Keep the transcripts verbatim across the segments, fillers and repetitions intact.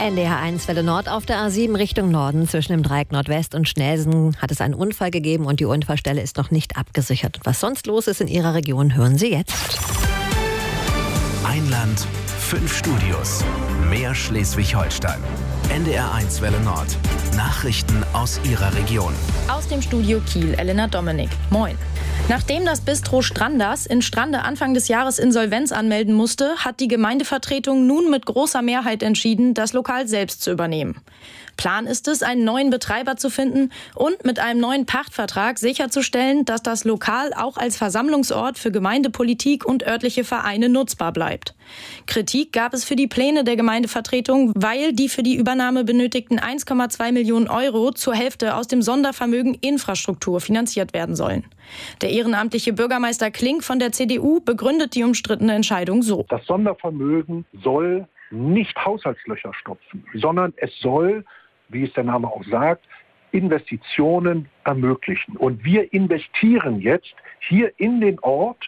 N D R eins Welle Nord auf der A sieben Richtung Norden. Zwischen dem Dreieck Nordwest und Schnelsen hat es einen Unfall gegeben und die Unfallstelle ist noch nicht abgesichert. Und was sonst los ist in Ihrer Region, hören Sie jetzt. Ein Land, fünf Studios. Mehr Schleswig-Holstein. N D R eins Welle Nord. Nachrichten aus Ihrer Region. Aus dem Studio Kiel, Elena Dominik. Moin. Nachdem das Bistro Stranders in Strande Anfang des Jahres Insolvenz anmelden musste, hat die Gemeindevertretung nun mit großer Mehrheit entschieden, das Lokal selbst zu übernehmen. Plan ist es, einen neuen Betreiber zu finden und mit einem neuen Pachtvertrag sicherzustellen, dass das Lokal auch als Versammlungsort für Gemeindepolitik und örtliche Vereine nutzbar bleibt. Kritik gab es für die Pläne der Gemeindevertretung, weil die für die Übernahme benötigten eins Komma zwei Millionen Euro zur Hälfte aus dem Sondervermögen Infrastruktur finanziert werden sollen. Der ehrenamtliche Bürgermeister Klink von der C D U begründet die umstrittene Entscheidung so. Das Sondervermögen soll nicht Haushaltslöcher stopfen, sondern es soll, wie es der Name auch sagt, Investitionen ermöglichen. Und wir investieren jetzt hier in den Ort,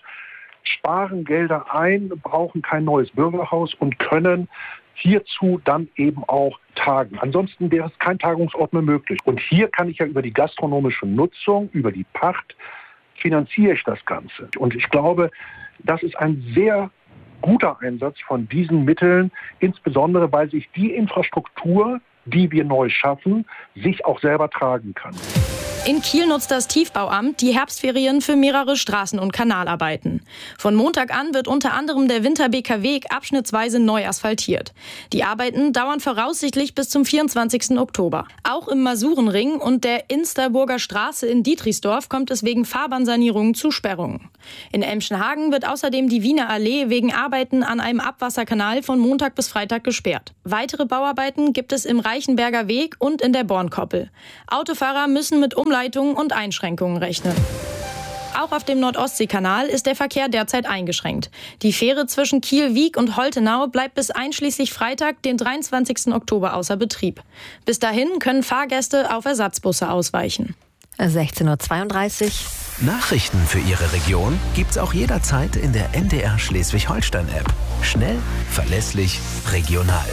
sparen Gelder ein, brauchen kein neues Bürgerhaus und können hierzu dann eben auch tagen. Ansonsten wäre es kein Tagungsort mehr möglich. Und hier kann ich ja über die gastronomische Nutzung, über die Pacht, finanziere ich das Ganze. Und ich glaube, das ist ein sehr guter Einsatz von diesen Mitteln, insbesondere weil sich die Infrastruktur, die wir neu schaffen, sich auch selber tragen kann. In Kiel nutzt das Tiefbauamt die Herbstferien für mehrere Straßen- und Kanalarbeiten. Von Montag an wird unter anderem der Winterbeker-Weg abschnittsweise neu asphaltiert. Die Arbeiten dauern voraussichtlich bis zum vierundzwanzigsten Oktober. Auch im Masurenring und der Insterburger Straße in Dietrichsdorf kommt es wegen Fahrbahnsanierungen zu Sperrungen. In Emschenhagen wird außerdem die Wiener Allee wegen Arbeiten an einem Abwasserkanal von Montag bis Freitag gesperrt. Weitere Bauarbeiten gibt es im Reichenberger Weg und in der Bornkoppel. Autofahrer müssen mit Umleitungen und Einschränkungen rechnen. Auch auf dem Nordostseekanal ist der Verkehr derzeit eingeschränkt. Die Fähre zwischen Kiel-Wiek und Holtenau bleibt bis einschließlich Freitag, den dreiundzwanzigsten Oktober, außer Betrieb. Bis dahin können Fahrgäste auf Ersatzbusse ausweichen. sechzehn Uhr zweiunddreißig. Nachrichten für Ihre Region gibt's auch jederzeit in der N D R Schleswig-Holstein-App. Schnell, verlässlich, regional.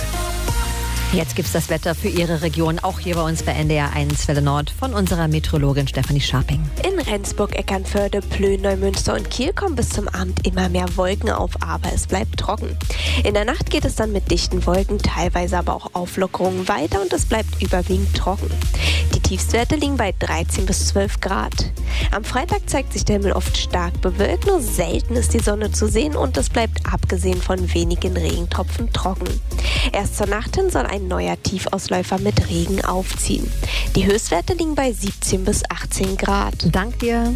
Jetzt gibt's das Wetter für Ihre Region, auch hier bei uns bei N D R eins Welle Nord von unserer Meteorologin Stefanie Scharping. In Rendsburg, Eckernförde, Plön, Neumünster und Kiel kommen bis zum Abend immer mehr Wolken auf, aber es bleibt trocken. In der Nacht geht es dann mit dichten Wolken, teilweise aber auch Auflockerungen weiter und es bleibt überwiegend trocken. Die Tiefstwerte liegen bei dreizehn bis zwölf Grad. Am Freitag zeigt sich der Himmel oft stark bewölkt, nur selten ist die Sonne zu sehen und es bleibt abgesehen von wenigen Regentropfen trocken. Erst zur Nacht hin soll ein neuer Tiefausläufer mit Regen aufziehen. Die Höchstwerte liegen bei siebzehn bis achtzehn Grad. Dank dir.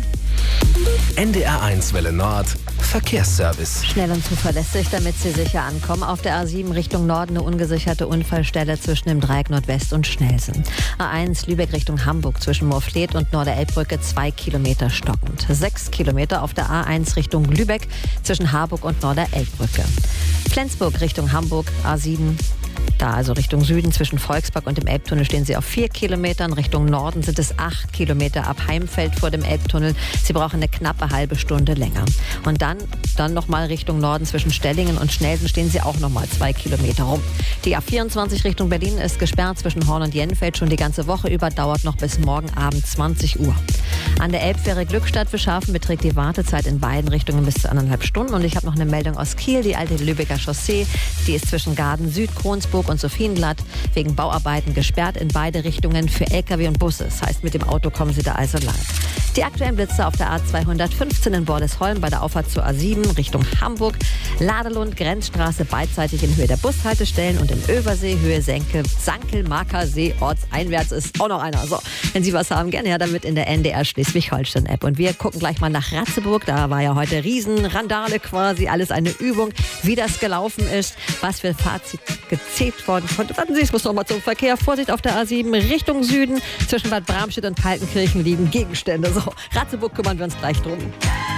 N D R eins Welle Nord. Verkehrsservice. Schnell und zuverlässig, damit Sie sicher ankommen. Auf der A sieben Richtung Norden eine ungesicherte Unfallstelle zwischen dem Dreieck Nordwest und Schnelsen. A eins Lübeck Richtung Hamburg zwischen Moorfleet und Norderelbbrücke zwei Kilometer stockend. Sechs Kilometer auf der A eins Richtung Lübeck zwischen Harburg und Norderelbbrücke. Flensburg Richtung Hamburg A sieben. Da also Richtung Süden zwischen Volkspark und dem Elbtunnel stehen Sie auf vier Kilometern. Richtung Norden sind es acht Kilometer ab Heimfeld vor dem Elbtunnel. Sie brauchen eine knappe halbe Stunde länger. Und dann, dann nochmal Richtung Norden zwischen Stellingen und Schnelsen stehen Sie auch nochmal zwei Kilometer rum. Die A vierundzwanzig Richtung Berlin ist gesperrt zwischen Horn und Jenfeld schon die ganze Woche über, dauert noch bis morgen Abend zwanzig Uhr. An der Elbfähre Glückstadt für Schafen beträgt die Wartezeit in beiden Richtungen bis zu anderthalb Stunden. Und ich habe noch eine Meldung aus Kiel, die alte Lübecker Chaussee. Die ist zwischen Garden Süd, Kronsburg und Sophienglatt wegen Bauarbeiten gesperrt in beide Richtungen für L K W und Busse. Das heißt, mit dem Auto kommen Sie da also lang. Die aktuellen Blitze auf der A zweihundertfünfzehn in Bordesholm bei der Auffahrt zur A sieben Richtung Hamburg. Ladelund, Grenzstraße beidseitig in Höhe der Bushaltestellen und in Översee, Höhe Senkel, Sankel, Markersee, ortseinwärts ist auch noch einer. So, wenn Sie was haben, gerne her damit in der N D R Schleswig-Holstein-App. Und wir gucken gleich mal nach Ratzeburg. Da war ja heute Riesenrandale quasi, alles eine Übung, wie das gelaufen ist, was für Fazit gezählt worden konnte. Warten Sie, es muss noch mal zum Verkehr. Vorsicht auf der A sieben Richtung Süden. Zwischen Bad Bramstedt und Kaltenkirchen liegen Gegenstände. So, Ratzeburg kümmern wir uns gleich drum.